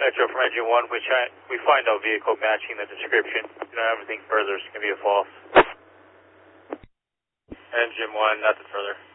Metro from Engine 1, we find no vehicle matching the description. Everything further is going to be a false. Engine 1, nothing further.